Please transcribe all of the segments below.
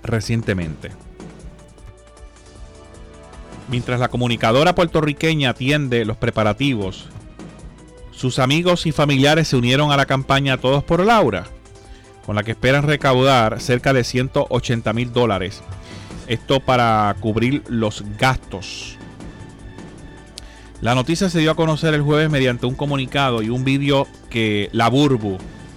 recientemente. Mientras la comunicadora puertorriqueña atiende los preparativos, sus amigos y familiares se unieron a la campaña Todos por Laura, con la que esperan recaudar cerca de $180,000. Esto para cubrir los gastos. La noticia se dio a conocer el jueves mediante un comunicado y un vídeo que La Burbu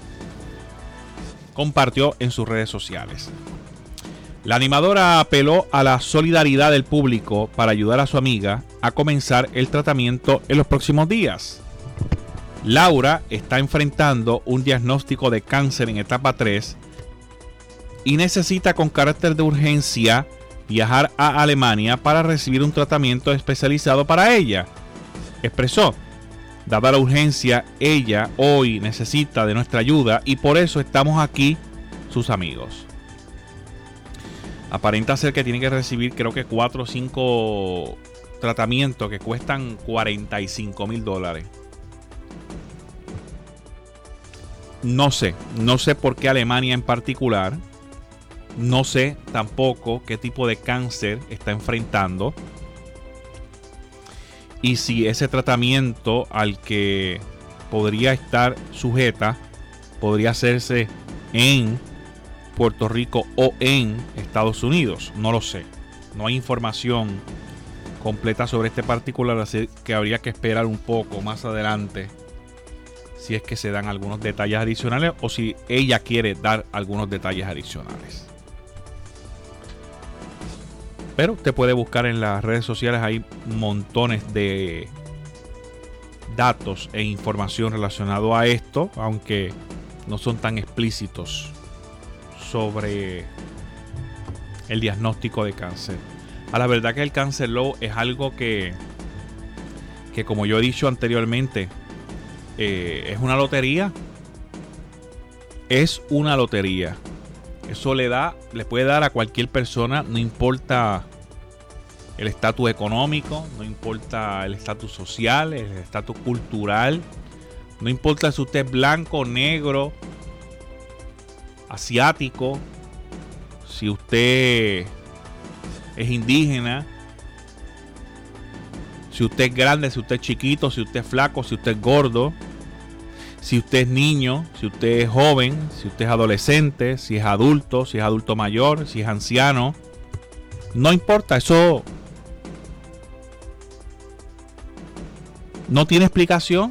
compartió en sus redes sociales. La animadora apeló a la solidaridad del público para ayudar a su amiga a comenzar el tratamiento en los próximos días. Laura está enfrentando un diagnóstico de cáncer en etapa 3 y necesita con carácter de urgencia viajar a Alemania para recibir un tratamiento especializado para ella. Expresó: dada la urgencia, ella hoy necesita de nuestra ayuda y por eso estamos aquí, sus amigos. Aparenta ser que tiene que recibir creo que 4 o 5 tratamientos que cuestan $45,000. No sé por qué Alemania en particular. No sé tampoco qué tipo de cáncer está enfrentando. Y si ese tratamiento al que podría estar sujeta podría hacerse en Puerto Rico o en Estados Unidos. No lo sé. No hay información completa sobre este particular, así que habría que esperar un poco más adelante si es que se dan algunos detalles adicionales o si ella quiere dar algunos detalles adicionales. Pero usted puede buscar en las redes sociales, hay montones de datos e información relacionado a esto, aunque no son tan explícitos sobre el diagnóstico de cáncer. A la verdad que el cáncer low es algo que como yo he dicho anteriormente, es una lotería. Es una lotería. Eso le puede dar a cualquier persona, no importa el estatus económico, no importa el estatus social, el estatus cultural, no importa si usted es blanco, negro, asiático, si usted es indígena, si usted es grande, si usted es chiquito, si usted es flaco, si usted es gordo, si usted es niño, si usted es joven, si usted es adolescente, si es adulto mayor, si es anciano. No importa, eso no tiene explicación.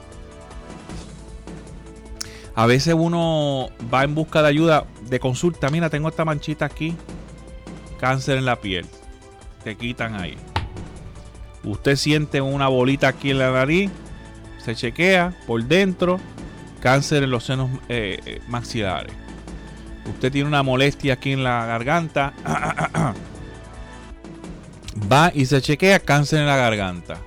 A veces uno va en busca de ayuda, de consulta. Mira, tengo esta manchita aquí, cáncer en la piel. Te quitan ahí. Usted siente una bolita aquí en la nariz, se chequea por dentro, cáncer en los senos maxilares. Usted tiene una molestia aquí en la garganta, va y se chequea, cáncer en la garganta.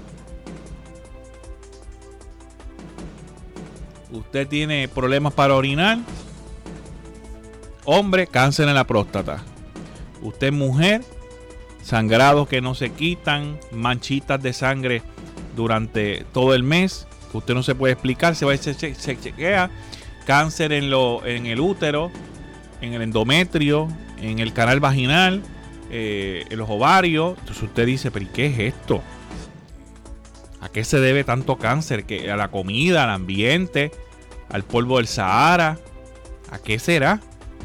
Usted tiene problemas para orinar, hombre, cáncer en la próstata. Usted es mujer, sangrados que no se quitan, manchitas de sangre durante todo el mes, que usted no se puede explicar, se va y se chequea, cáncer en el útero, en el endometrio, en el canal vaginal, en los ovarios. Entonces usted dice, pero ¿y qué es esto? ¿A qué se debe tanto cáncer? ¿Que a la comida, al ambiente, al polvo del Sahara? ¿A qué será?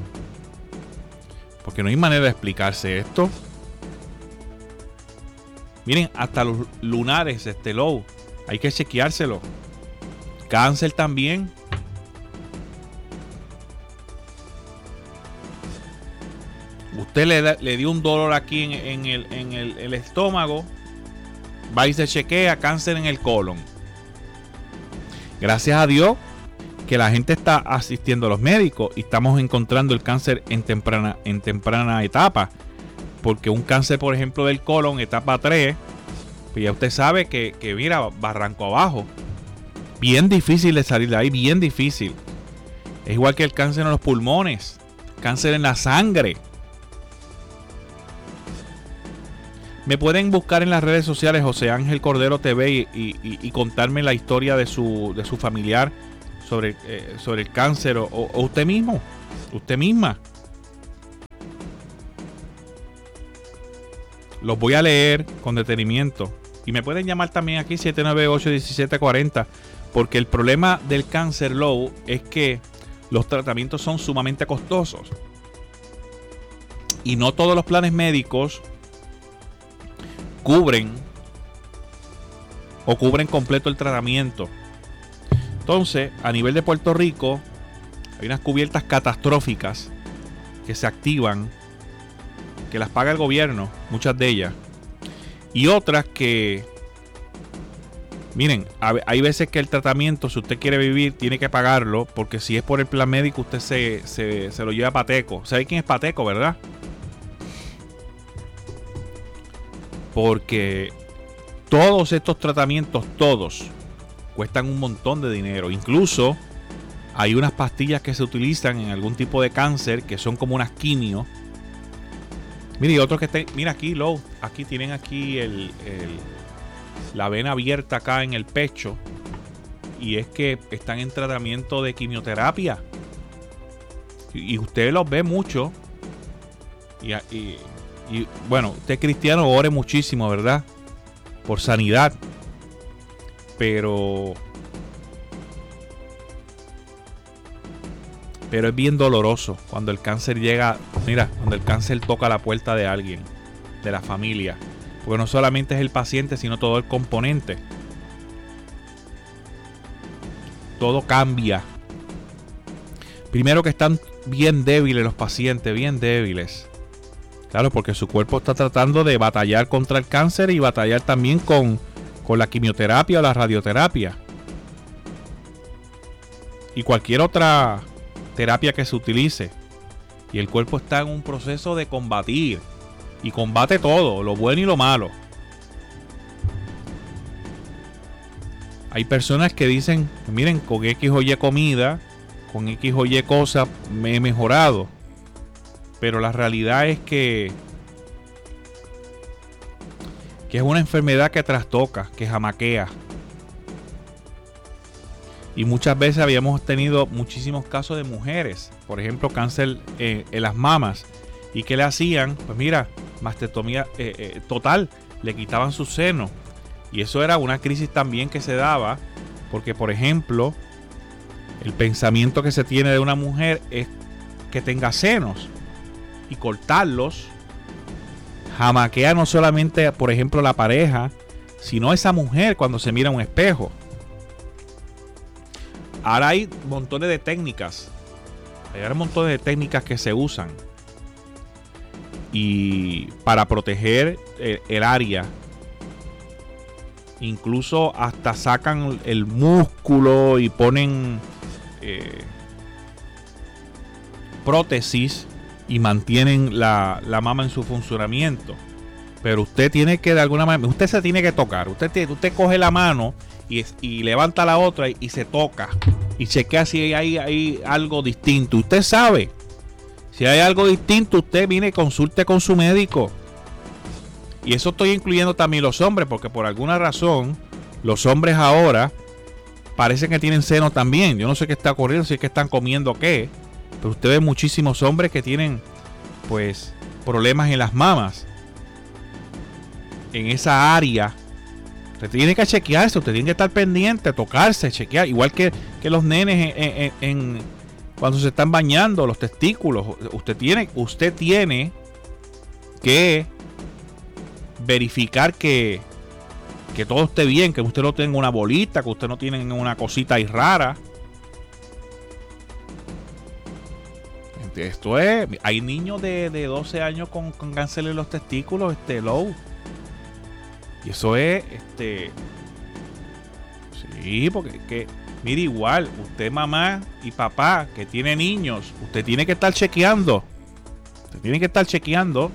Porque no hay manera de explicarse esto. Miren, hasta los lunares, low, hay que chequeárselo. Cáncer también. Usted le dio un dolor aquí en el estómago, va y se chequea, cáncer en el colon. Gracias a Dios que la gente está asistiendo a los médicos y estamos encontrando el cáncer en temprana etapa. Porque un cáncer, por ejemplo, del colon, etapa 3, pues ya usted sabe que mira, barranco abajo. Bien difícil de salir de ahí, bien difícil. Es igual que el cáncer en los pulmones, cáncer en la sangre. Me pueden buscar en las redes sociales José Ángel Cordero TV y contarme la historia de su familiar sobre el cáncer o usted mismo, usted misma. Los voy a leer con detenimiento. Y me pueden llamar también aquí 798-1740. Porque el problema del cáncer, Low, es que los tratamientos son sumamente costosos. Y no todos los planes médicos cubren completo el tratamiento. Entonces, a nivel de Puerto Rico, hay unas cubiertas catastróficas que se activan, que las paga el gobierno, muchas de ellas. Y otras que, miren, hay veces que el tratamiento, si usted quiere vivir, tiene que pagarlo, porque si es por el plan médico, usted se lo lleva a Pateco. ¿Sabe quién es Pateco, verdad? Porque todos estos tratamientos, todos, cuestan un montón de dinero. Incluso hay unas pastillas que se utilizan en algún tipo de cáncer que son como unas quimio. Mira, y otros que estén, mira aquí, aquí tienen aquí la vena abierta acá en el pecho. Y es que están en tratamiento de quimioterapia. Y usted los ve mucho. Y bueno, usted cristiano, ore muchísimo, ¿verdad? Por sanidad. Pero es bien doloroso cuando el cáncer llega. Mira, cuando el cáncer toca la puerta de alguien, de la familia. Porque no solamente es el paciente, sino todo el componente. Todo cambia. Primero que están bien débiles los pacientes, bien débiles. Claro, porque su cuerpo está tratando de batallar contra el cáncer y batallar también con la quimioterapia o la radioterapia. Y cualquier otra terapia que se utilice. Y el cuerpo está en un proceso de combatir. Y combate todo, lo bueno y lo malo. Hay personas que dicen, miren, con X o Y comida, con X o Y cosa me he mejorado. Pero la realidad es que es una enfermedad que trastoca, que jamaquea. Y muchas veces habíamos tenido muchísimos casos de mujeres, por ejemplo, cáncer en las mamas. ¿Y qué le hacían? Pues mira, mastectomía total, le quitaban su seno. Y eso era una crisis también que se daba, porque por ejemplo, el pensamiento que se tiene de una mujer es que tenga senos. Y cortarlos jamaquea no solamente, por ejemplo, la pareja, sino esa mujer cuando se mira a un espejo. Ahora hay montones de técnicas. Hay montones de técnicas que se usan. Y para proteger el área. Incluso hasta sacan el músculo y ponen prótesis. Y mantienen la mama en su funcionamiento. Pero usted tiene que de alguna manera, usted se tiene que tocar. Usted coge la mano y levanta la otra y se toca. Y chequea si hay algo distinto. Usted sabe. Si hay algo distinto, usted viene y consulte con su médico. Y eso estoy incluyendo también los hombres. Porque por alguna razón, los hombres ahora parecen que tienen seno también. Yo no sé qué está ocurriendo, si es que están comiendo qué. Pero usted ve muchísimos hombres que tienen, pues, problemas en las mamas. En esa área. Usted tiene que chequearse, usted tiene que estar pendiente, tocarse, chequear. Igual que los nenes cuando se están bañando, los testículos. Usted tiene que verificar que todo esté bien, que usted no tenga una bolita, que usted no tiene una cosita ahí rara. Esto es, hay niños de 12 años con cáncer en los testículos, Low. Y eso es, sí, porque mire, igual, usted mamá y papá que tiene niños, usted tiene que estar chequeando. Usted tiene que estar chequeando.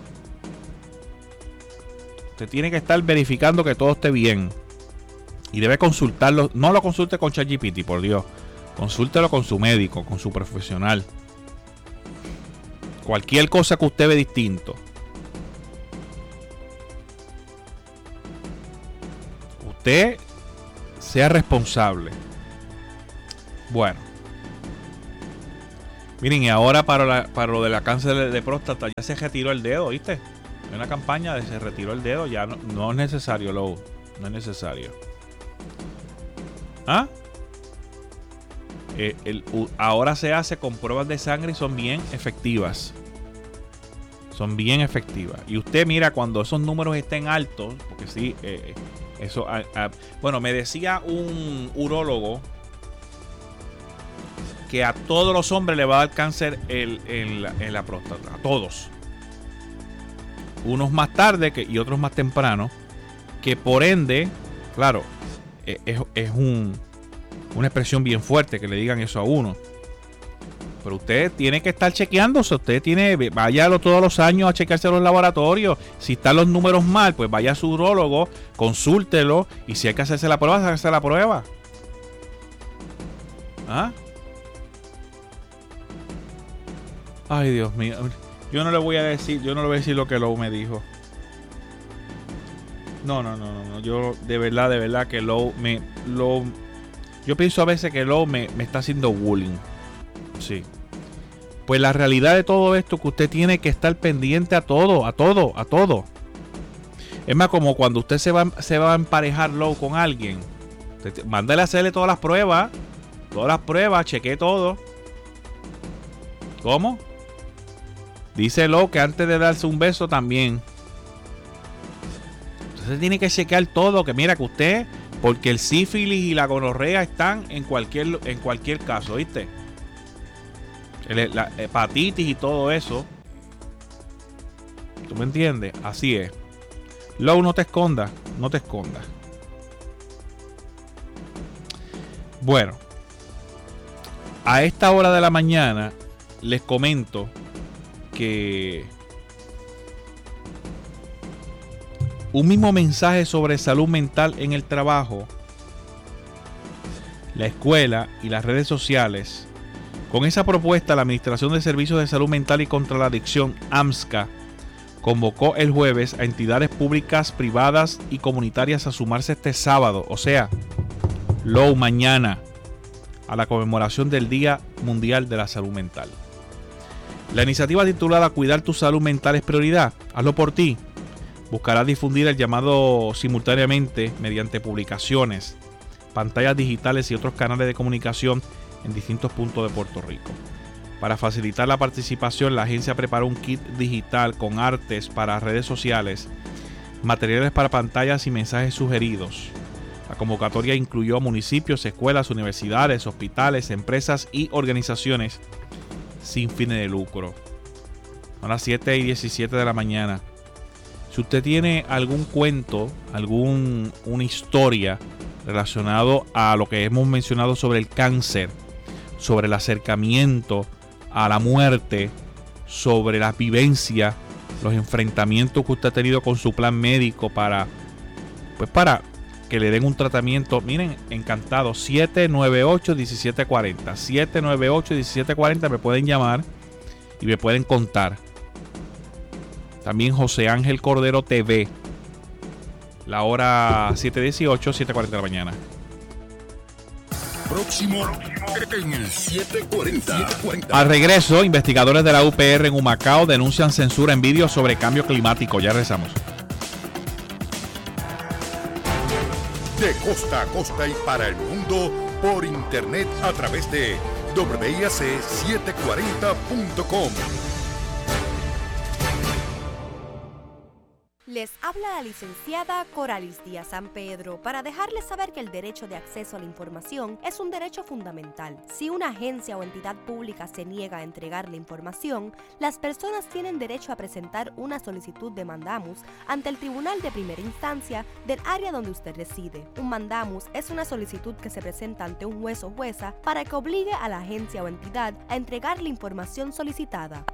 Usted tiene que estar verificando que todo esté bien. Y debe consultarlo, no lo consulte con ChatGPT, por Dios. Consúltelo con su médico, con su profesional. Cualquier cosa que usted ve distinto. Usted sea responsable. Bueno. Miren, y ahora para lo de la cáncer de próstata ya se retiró el dedo, ¿viste? Hay una campaña de se retiró el dedo, ya no es necesario, Low. No es necesario. ¿Ah? Ahora se hace con pruebas de sangre y son bien efectivas. Son bien efectivas. Y usted mira cuando esos números estén altos, porque sí, eso... bueno, me decía un urólogo que a todos los hombres le va a dar cáncer en la próstata. A todos. Unos más tarde y otros más temprano. Que por ende, claro, es una expresión bien fuerte que le digan eso a uno. Pero usted tiene que estar chequeándose. Vaya todos los años a chequearse los laboratorios. Si están los números mal, pues vaya a su urólogo, consúltelo. Y si hay que hacerse la prueba, hágase la prueba. ¿Ah? Ay, Dios mío. Yo no le voy a decir lo que Low me dijo. No. Yo de verdad que Low yo pienso a veces que Low me está haciendo bullying. Sí. Pues la realidad de todo esto es que usted tiene que estar pendiente a todo. Es más, como cuando usted se va a emparejar, Low, con alguien. Mándale a hacerle todas las pruebas, chequee todo. ¿Cómo? Dice Low que antes de darse un beso también. Entonces tiene que chequear todo, que mira que usted, porque el sífilis y la gonorrea están en cualquier caso, ¿viste? La hepatitis y todo eso. ¿Tú me entiendes? Así es. Low, no te escondas. Bueno, a esta hora de la mañana les comento que un mismo mensaje sobre salud mental en el trabajo, la escuela y las redes sociales. Con esa propuesta, la Administración de Servicios de Salud Mental y contra la Adicción, AMSCA, convocó el jueves a entidades públicas, privadas y comunitarias a sumarse este sábado, o sea, Low, mañana, a la conmemoración del Día Mundial de la Salud Mental. La iniciativa titulada Cuidar tu salud mental es prioridad. Hazlo por ti. Buscará difundir el llamado simultáneamente mediante publicaciones, pantallas digitales y otros canales de comunicación en distintos puntos de Puerto Rico. Para facilitar la participación, la agencia preparó un kit digital con artes para redes sociales, materiales para pantallas y mensajes sugeridos. La convocatoria incluyó municipios, escuelas, universidades, hospitales, empresas y organizaciones sin fines de lucro. Son las 7:17 de la mañana. Si usted tiene algún cuento, una historia relacionado a lo que hemos mencionado sobre el cáncer, sobre el acercamiento a la muerte, sobre la vivencia, los enfrentamientos que usted ha tenido con su plan médico para que le den un tratamiento, miren, encantado. 798-1740 798-1740, me pueden llamar y me pueden contar. También José Ángel Cordero TV, la hora 7:18, 7:40 de la mañana. Próximo en el 740. Al regreso, investigadores de la UPR en Humacao denuncian censura en vídeos sobre cambio climático. Ya regresamos. De costa a costa y para el mundo por internet a través de WIAC740.com. Les habla la licenciada Coralis Díaz San Pedro para dejarles saber que el derecho de acceso a la información es un derecho fundamental. Si una agencia o entidad pública se niega a entregar la información, las personas tienen derecho a presentar una solicitud de mandamus ante el Tribunal de Primera Instancia del área donde usted reside. Un mandamus es una solicitud que se presenta ante un juez o jueza para que obligue a la agencia o entidad a entregar la información solicitada.